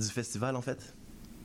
du festival en fait.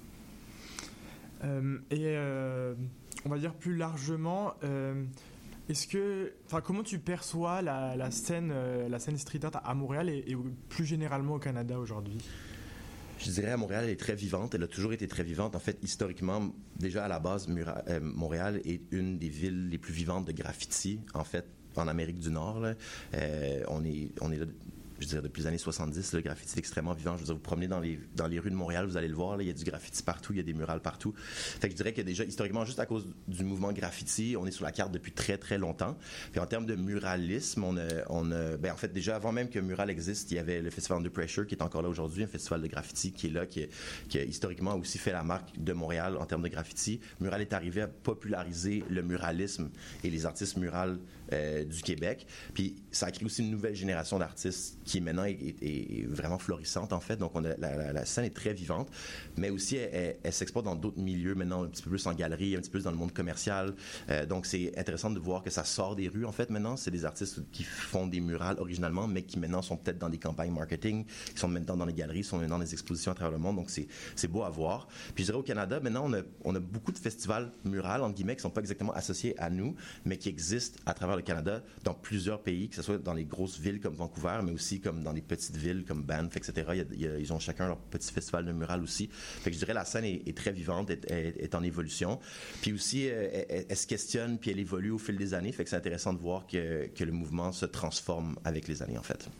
On va dire plus largement, comment tu perçois la scène street art à Montréal et plus généralement au Canada aujourd'hui? Je dirais à Montréal, elle est très vivante. Elle a toujours été très vivante. En fait, historiquement, déjà à la base, Montréal est une des villes les plus vivantes de graffiti, en fait, en Amérique du Nord. Là. On est là, je dirais, depuis les années 70, le graffiti est extrêmement vivant. Je veux dire, vous promenez dans les rues de Montréal, vous allez le voir, là, il y a du graffiti partout, il y a des murals partout. Fait que je dirais que déjà, historiquement, juste à cause du mouvement graffiti, on est sur la carte depuis très, très longtemps. Puis en termes de muralisme, en fait, déjà, avant même que Mural existe, il y avait le Festival Under Pressure, qui est encore là aujourd'hui, un festival de graffiti qui est là, qui a historiquement aussi fait la marque de Montréal en termes de graffiti. Mural est arrivé à populariser le muralisme et les artistes murales du Québec. Puis ça a créé aussi une nouvelle génération d'artistes qui maintenant est vraiment florissante en fait. Donc la scène est très vivante, mais aussi elle s'exporte dans d'autres milieux maintenant, un petit peu plus en galerie, un petit peu plus dans le monde commercial. Donc c'est intéressant de voir que ça sort des rues en fait maintenant. C'est des artistes qui font des murales originalement, mais qui maintenant sont peut-être dans des campagnes marketing, qui sont maintenant dans les galeries, sont maintenant dans des expositions à travers le monde. Donc c'est beau à voir. Puis je dirais au Canada, maintenant on a beaucoup de festivals murales entre guillemets qui sont pas exactement associés à nous, mais qui existent à travers le Canada dans plusieurs pays, que ce soit dans les grosses villes comme Vancouver, mais aussi comme dans les petites villes comme Banff, etc. Ils ont chacun leur petit festival de mural aussi. Fait que je dirais la scène est très vivante, est en évolution. Puis aussi, elle se questionne, puis elle évolue au fil des années. Fait que c'est intéressant de voir que le mouvement se transforme avec les années, en fait.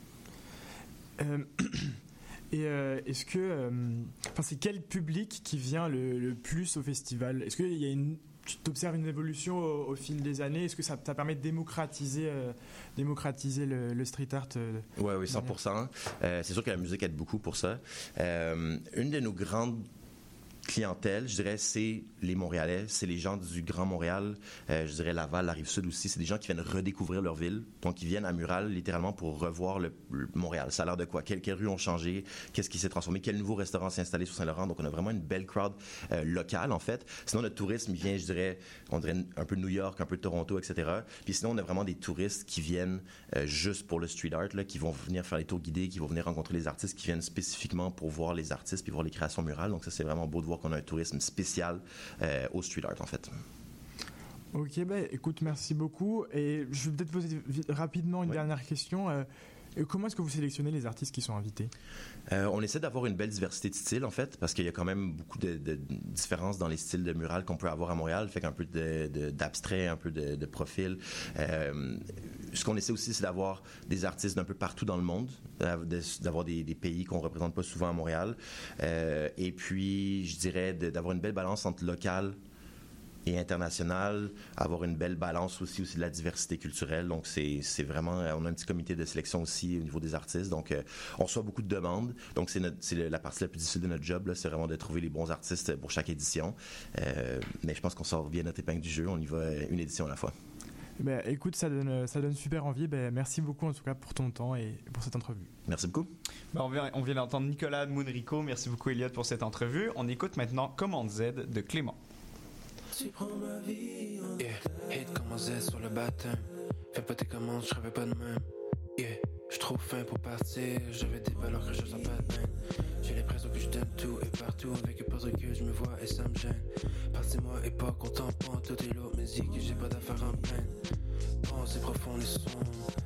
Est-ce que... c'est quel public qui vient le plus au festival? Est-ce qu'il y a tu observes une évolution au fil des années? Est-ce que ça permet de démocratiser le street art? Oui, 100%. C'est sûr que la musique aide beaucoup pour ça. Une de nos grandes clientèle, je dirais, c'est les Montréalais, c'est les gens du Grand Montréal, je dirais Laval, la Rive-Sud aussi, c'est des gens qui viennent redécouvrir leur ville, donc ils viennent à Mural littéralement pour revoir le Montréal. Ça a l'air de quoi? Quelles rues ont changé? Qu'est-ce qui s'est transformé? Quel nouveau restaurant s'est installé sur Saint-Laurent? Donc on a vraiment une belle crowd locale en fait. Sinon notre tourisme, il vient, on dirait un peu de New York, un peu de Toronto, etc. Puis sinon on a vraiment des touristes qui viennent juste pour le street art, là, qui vont venir faire les tours guidés, qui vont venir rencontrer les artistes, qui viennent spécifiquement pour voir les artistes puis voir les créations murales. Donc ça c'est vraiment beau de voir qu'on a un tourisme spécial au street art en fait. Ok, écoute, merci beaucoup. Et je vais peut-être poser rapidement une dernière question. Comment est-ce que vous sélectionnez les artistes qui sont invités? On essaie d'avoir une belle diversité de styles en fait, parce qu'il y a quand même beaucoup de différences dans les styles de mural qu'on peut avoir à Montréal, fait qu'un peu d'abstrait, un peu de profil. Ce qu'on essaie aussi, c'est d'avoir des artistes d'un peu partout dans le monde, d'avoir des pays qu'on représente pas souvent à Montréal, et puis je dirais d'avoir une belle balance entre local et international, avoir une belle balance aussi de la diversité culturelle. Donc, c'est vraiment... On a un petit comité de sélection aussi au niveau des artistes. Donc, on reçoit beaucoup de demandes. Donc, c'est la partie la plus difficile de notre job, là, c'est vraiment de trouver les bons artistes pour chaque édition. Mais je pense qu'on sort bien notre épingle du jeu. On y va une édition à la fois. Écoute, ça donne super envie. Merci beaucoup en tout cas pour ton temps et pour cette entrevue. Merci beaucoup. On vient d'entendre Nicolas Mounrico. Merci beaucoup, Elliot, pour cette entrevue. On écoute maintenant Commande Z de Clément. Tu prends ma vie en hate comme Z sur le baptême. Fais pas tes commandes, je travaille pas de même. J'suis trop faim pour partir. J'avais des valeurs que je sens pas de peine. J'ai l'impression que je donne tout et partout. Avec un peu de recul, je me vois et ça me gêne. Parti-moi et pas content, tout est lourd, mais dis que j'ai pas d'affaires en peine. Pensée profonde et sombre.